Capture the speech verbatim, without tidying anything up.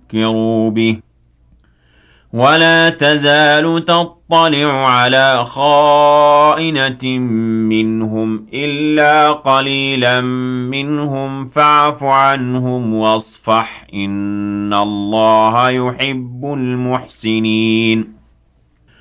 ذُكِّرُوا بِهِ ولا تزال تطلع على خائنة منهم إلا قليلا منهم فاعف عنهم واصفح إن الله يحب المحسنين